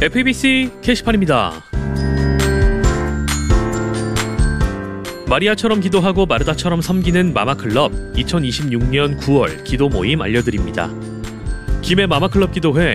FEBC 게시판입니다. 마리아처럼 기도하고 마르다처럼 섬기는 마마클럽 2026년 9월 기도 모임 알려드립니다. 김해 마마클럽 기도회